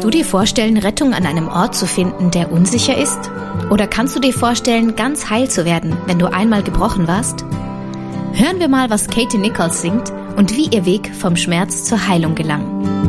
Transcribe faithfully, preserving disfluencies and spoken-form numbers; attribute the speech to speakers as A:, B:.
A: du dir vorstellen, Rettung an einem Ort zu finden, der unsicher ist? Oder kannst du dir vorstellen, ganz heil zu werden, wenn du einmal gebrochen warst? Hören wir mal, was Katie Nichols singt und wie ihr Weg vom Schmerz zur Heilung gelang.